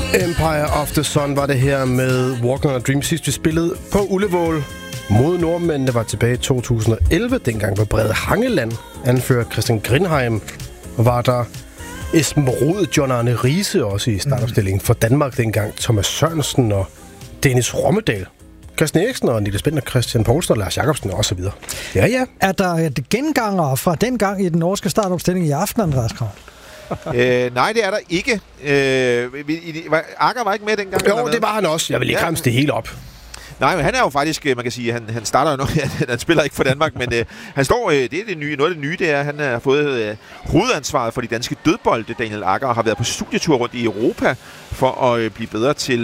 Empire of the Sun var det her med Walking on a Dream. Sidst vi spillede på Ullevål mod nordmændene var tilbage i 2011. Dengang var Brede Hangeland anfører Christian Grindheim. Og var der Esben Rode, John Arne Riise også i startopstillingen for Danmark dengang. Thomas Sørensen og Dennis Rommedal. Christian Eriksen og Niels Bender, Christian Poulsen og Lars Jacobsen og så videre. Ja. Er der et genganger fra dengang i den norske startopstilling i aften, Andreas Krav? Nej, det er der ikke. Akker var ikke med dengang? Jo, det var han også. Jeg vil ikke ramse det hele op. Nej, men han er jo faktisk, man kan sige, han starter jo nok, han spiller ikke for Danmark, men han står, det er det nye, noget af det nye, det er, han har fået hovedansvaret for de danske dødbolde, Daniel Akker, og har været på studietur rundt i Europa for at blive bedre til,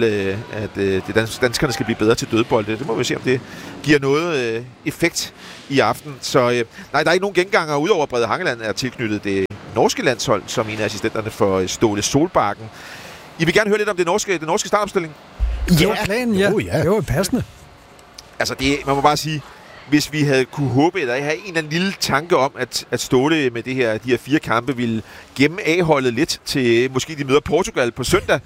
at danskerne skal blive bedre til dødbolde. Det må vi se, om det giver noget effekt i aften. Så nej, der er ikke nogen genganger, udover Brede Hangeland er tilknyttet det norske landshold, som en af assistenterne for Ståle Solbakken. I vil gerne høre lidt om det norske startopstilling? Det var planen, ja. Det var passende. Altså, man må bare sige, hvis vi havde kunne håbe, eller have en eller anden lille tanke om, at Ståle med de her 4 kampe ville gemme A-holdet lidt til, måske de møder Portugal på søndag,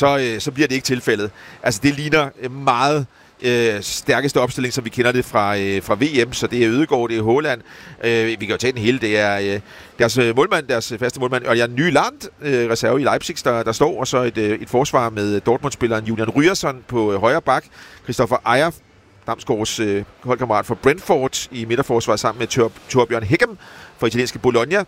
så bliver det ikke tilfældet. Altså, det ligner meget stærkeste opstilling, som vi kender det fra VM, så det er Ødegaard, det er Haaland. Vi kan jo tage den hele, det er deres faste målmand, og Jan Nyland, reserve i Leipzig, der står, og så et forsvar med Dortmund-spilleren Julian Ryerson på højre bak, Christopher Ejer, Damsgaards holdkammerat for Brentford i midterforsvaret sammen med Torbjørn Hækkem fra italienske Bologna,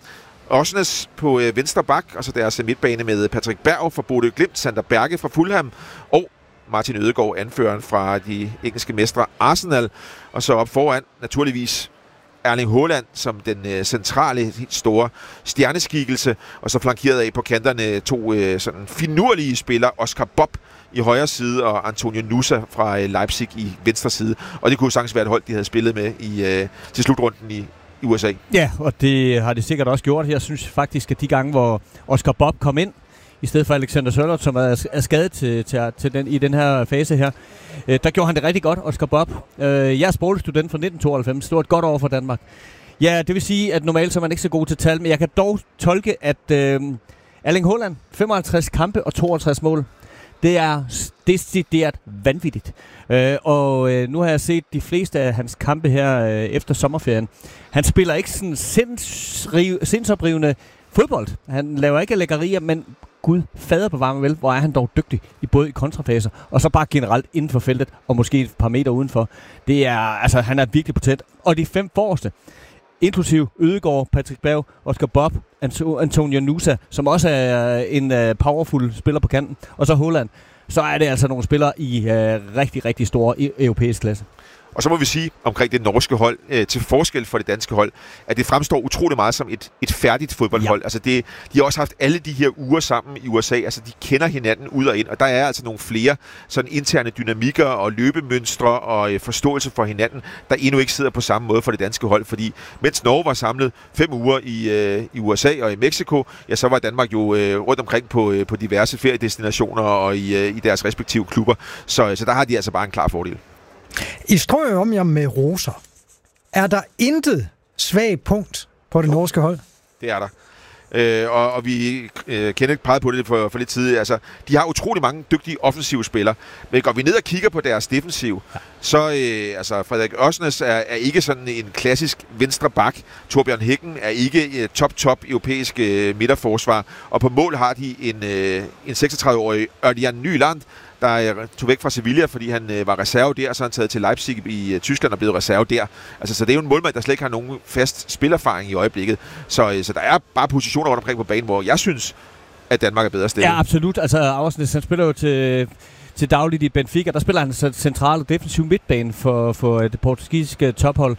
Osnes på venstre bak, og så deres midtbane med Patrick Berg fra Bodø Glimt, Sander Berge fra Fulham, og Martin Ødegaard, anføreren fra de engelske mestre Arsenal, og så op foran naturligvis Erling Haaland som den centrale, helt store stjerneskikkelse, og så flankeret af på kanterne 2 sådan finurlige spillere, Oscar Bob i højre side og Antonio Nusa fra Leipzig i venstre side. Og det kunne sagtens være et hold, de havde spillet med til slutrunden i USA. Ja, og det har det sikkert også gjort. Jeg synes faktisk, at de gange, hvor Oscar Bob kom ind, i stedet for Alexander Sørloth, som er skadet i den her fase her. Der gjorde han det rigtig godt, Oscar Bob. Jeg er sportsstudent fra 1992. Det var et godt år for Danmark. Ja, det vil sige, at normalt så er man ikke så god til tal, men jeg kan dog tolke, at Erling Haaland, 55 kampe og 62 mål. Det er decideret vanvittigt. Nu har jeg set de fleste af hans kampe her efter sommerferien. Han spiller ikke sådan sindsoprivende fodbold. Han laver ikke lækkerier, men Gud fader på varme vel, hvor er han dog dygtig både i kontrafaser, og så bare generelt inden for feltet, og måske et par meter udenfor. Det er, altså, han er virkelig potent. Og de 5 forreste, inklusive Ødegaard, Patrick Berg, Oscar Bob, Antonio Nusa, som også er en powerful spiller på kanten, og så Haaland, så er det altså nogle spillere i rigtig, rigtig store europæisk klasse. Og så må vi sige omkring det norske hold, til forskel for det danske hold, at det fremstår utrolig meget som et færdigt fodboldhold. Ja. Altså de har også haft alle de her uger sammen i USA, altså de kender hinanden ud og ind, og der er altså nogle flere sådan interne dynamikker og løbemønstre og forståelse for hinanden, der endnu ikke sidder på samme måde for det danske hold, fordi mens Norge var samlet 5 uger i USA og i Mexico, ja, så var Danmark jo rundt omkring på diverse feriedestinationer og i deres respektive klubber, så der har de altså bare en klar fordel. I strøger om jer med roser. Er der intet svagt punkt på det norske hold? Det er der. Og vi kender ikke peget på det for lidt tid. Altså, de har utrolig mange dygtige offensive spillere. Men går vi ned og kigger på deres defensiv, så Frederik Osnes er ikke sådan en klassisk venstre bak. Torbjørn Hækken er ikke top europæisk midterforsvar. Og på mål har de en 36-årig Ørjan Nyland, der tog væk fra Sevilla, fordi han var reserve der, og så han taget til Leipzig i Tyskland og blevet reserve der. Altså, så det er jo en målmand, der slet ikke har nogen fast spillerfaring i øjeblikket. Så der er bare positioner rundt omkring på banen, hvor jeg synes, at Danmark er bedre stillet. Ja, absolut. Altså, Aursnes, han spiller jo til dagligt i Benfica. Der spiller han så central og defensiv midtbane for det portugisiske tophold.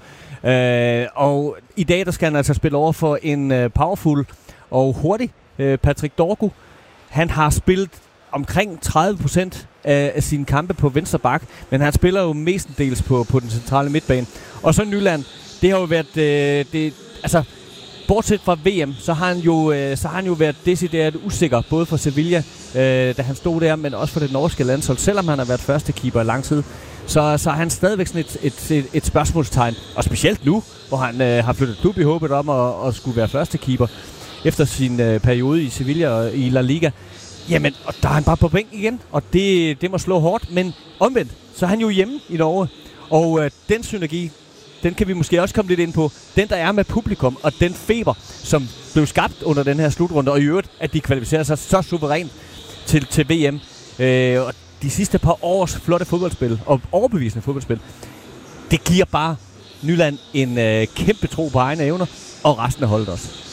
Og i dag, der skal han altså spille over for en powerful og hurtig Patrick Dorgu. Han har spillet omkring 30% af sine kampe på venstre bak, men han spiller jo mestendels på den centrale midtbane. Og så Nyland, det har jo været bortset fra VM, så har han jo været decideret usikker, både for Sevilla, da han stod der, men også for det norske landshold. Selvom han har været første keeper i lang tid, så er han stadigvæk sådan et spørgsmålstegn. Og specielt nu, hvor han har flyttet klub i håbet om at skulle være første keeper efter sin periode i Sevilla og i La Liga. Jamen, og der er han bare på bænk igen, og det må slå hårdt, men omvendt, så er han jo hjemme i Norge, og den synergi, den kan vi måske også komme lidt ind på. Den, der er med publikum, og den feber, som blev skabt under den her slutrunde, og i øvrigt, at de kvalificerer sig så suverænt til VM. Og de sidste par års flotte fodboldspil, og overbevisende fodboldspil, det giver bare Nyland en kæmpe tro på egne evner, og resten af holdet også.